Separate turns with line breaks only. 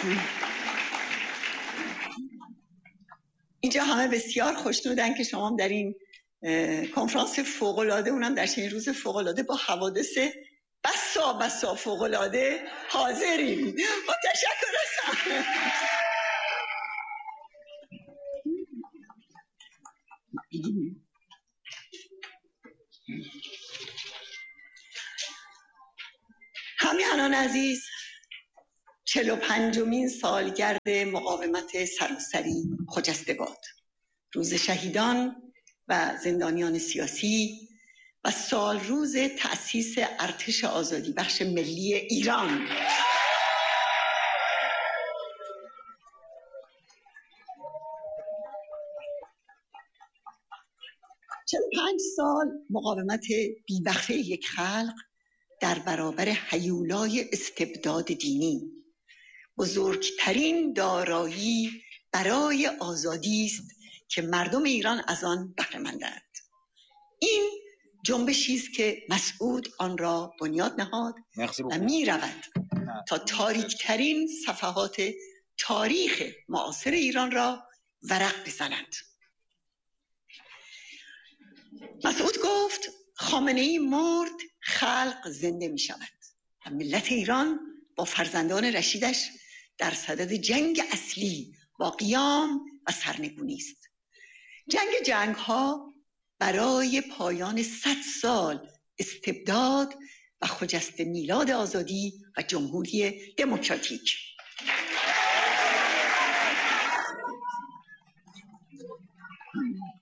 اینجا همه بسیار خوشنودن که شما در این کنفرانس فوق‌العاده، اونم در چنین روز فوق‌العاده با حوادث بسا فوق‌العاده حاضرین. با تشکر هستم. همیهنان عزیز، 45مین سالگرد مقاومت سراسری خجسته‌باد، روز شهیدان و زندانیان سیاسی و سال روز تأسیس ارتش آزادی بخش ملی ایران. چند 5 سال مقاومت بی‌بخته یک خلق در برابر هیولای استبداد دینی، بزرگترین دارایی برای آزادی است که مردم ایران از آن بهره مندند. این جنبشی است که مسعود آن را بنیاد نهاد و می رود تا تاریکترین صفحات تاریخ معاصر ایران را ورق بزند. مسعود گفت خامنه‌ای مرد، خلق زنده می شود و ملت ایران با فرزندان رشیدش در صدد جنگ اصلی با قیام و سرنگونی است. جنگ ها برای پایان 100 سال استبداد و خجسته میلاد آزادی و جمهوری دموکراتیک.